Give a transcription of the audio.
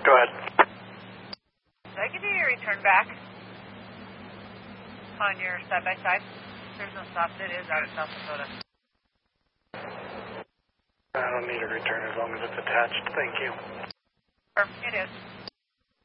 Go ahead. I can do your return back on your side-by-side. There's no stop. It is out of South Dakota. I don't need a return as long as it's attached. Thank you. It is.